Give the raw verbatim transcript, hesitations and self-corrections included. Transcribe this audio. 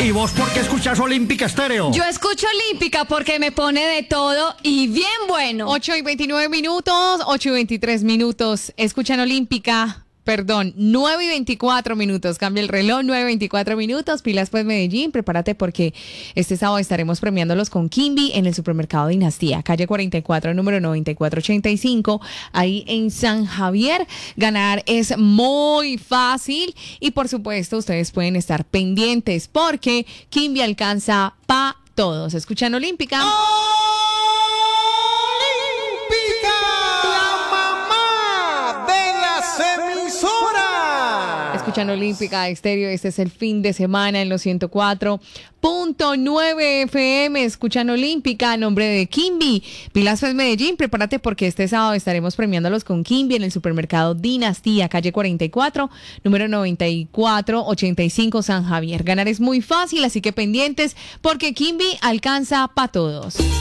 ¿Y vos por qué escuchas Olímpica Estéreo? Yo escucho Olímpica porque me pone de todo y bien bueno. ocho y veintinueve minutos, ocho y veintitrés minutos. Escuchan Olímpica. Perdón, nueve y veinticuatro minutos. Cambia el reloj, nueve y veinticuatro minutos. Pilas pues Medellín, prepárate porque este sábado estaremos premiándolos con Kimby en el supermercado Dinastía, calle cuarenta y cuatro, número noventa y cuatro ochenta y cinco, ahí en San Javier. Ganar es muy fácil y por supuesto ustedes pueden estar pendientes porque Kimby alcanza pa' todos. Escuchan Olímpica. ¡Oh! Escuchan Olímpica Estéreo, este es el fin de semana en los ciento cuatro punto nueve F M. Escuchan Olímpica a nombre de Kimby. Pilas pues Medellín, prepárate porque este sábado estaremos premiándolos con Kimby en el supermercado Dinastía, calle cuarenta y cuatro, número noventa y cuatro ochenta y cinco, San Javier. Ganar es muy fácil, así que pendientes porque Kimby alcanza para todos.